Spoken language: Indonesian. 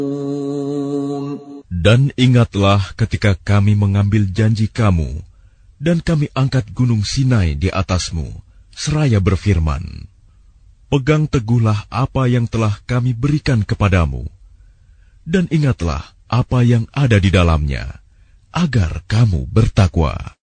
Dan ingatlah ketika kami mengambil janji kamu, dan kami angkat gunung Sinai di atasmu, seraya berfirman, pegang teguhlah apa yang telah kami berikan kepadamu, dan ingatlah apa yang ada di dalamnya, agar kamu bertakwa.